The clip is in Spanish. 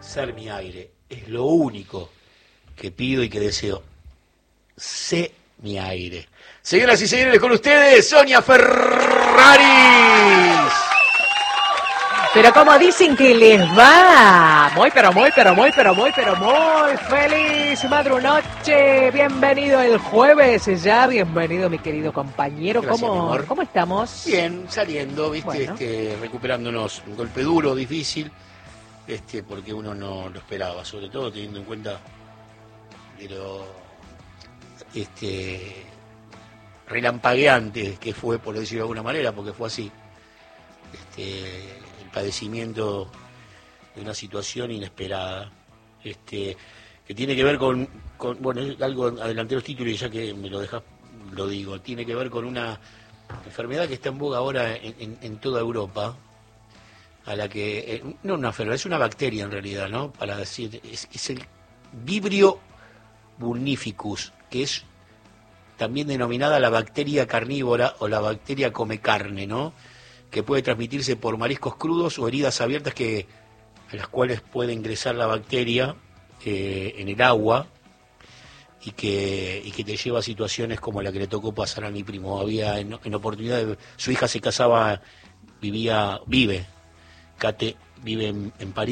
ser mi aire. Es lo único que pido y que deseo. Sé mi aire. Señoras y señores, con ustedes, Sonia Ferraris. Pero como dicen que les va, muy feliz madrunoche, bienvenido el jueves ya, bienvenido mi querido compañero. Gracias, ¿Cómo estamos? Bien, saliendo, viste, Bueno. Recuperándonos, un golpe duro, difícil, porque uno no lo esperaba, sobre todo teniendo en cuenta de lo relampagueante que fue, por decirlo de alguna manera, porque fue así. El padecimiento de una situación inesperada, que tiene que ver con bueno, algo adelanté los títulos y ya que me lo dejas, lo digo, tiene que ver con una enfermedad que está en boga ahora en toda Europa, a la que, no una enfermedad, es una bacteria en realidad, ¿no? Para decir, es el Vibrio vulnificus, que es también denominada la bacteria carnívora o la bacteria come carne, ¿no? Que puede transmitirse por mariscos crudos o heridas abiertas a las cuales puede ingresar la bacteria en el agua y que te lleva a situaciones como la que le tocó pasar a mi primo. Había en oportunidad, su hija se casaba, Cate vive en París.